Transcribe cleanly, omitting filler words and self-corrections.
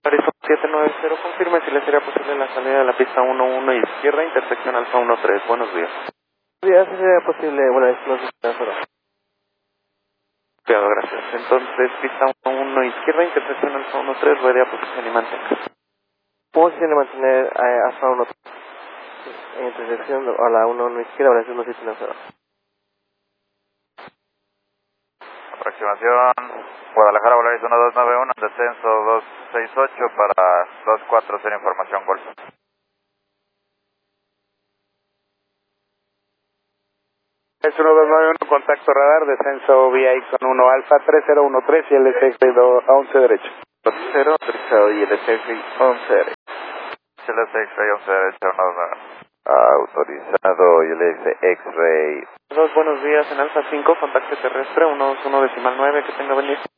Arizona 790, confirme si le sería posible la salida de la pista 11 izquierda, intersección Alfa 13. Buenos días. Buenos días, si sería posible, bueno, es no sé si está solo. Cuidado, gracias. Entonces, pista 11 izquierda, intersección Alfa 13, ruede a posición y mantenga. Posición de mantener hasta 1 en intersección a la 1 izquierda, ahora es 1790. Aproximación Guadalajara, Volaris 1291, descenso 268 para 240, información Golf. Es 1291, contacto radar, descenso vía Ixon 1 Alfa 3013 y LCX 11 derecho. 0, derecho y LCX 11 derecho. LS X-Ray 11 derecha, 129. Autorizado y LS X-Ray. Buenos días en Alfa 5, contacto terrestre 121 decimal 9, que tenga buen día.